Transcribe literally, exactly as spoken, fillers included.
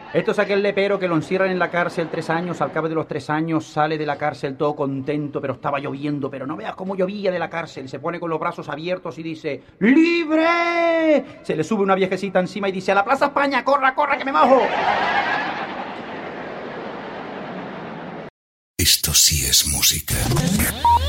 Esto es aquel lepero que lo encierran en la cárcel tres años, al cabo de los tres años sale de la cárcel todo contento, pero estaba lloviendo, pero no veas cómo llovía de la cárcel, se pone con los brazos abiertos y dice ¡libre! Se le sube una viejecita encima y dice ¡a la Plaza España, corra, corra, que me mojo! Esto sí es música.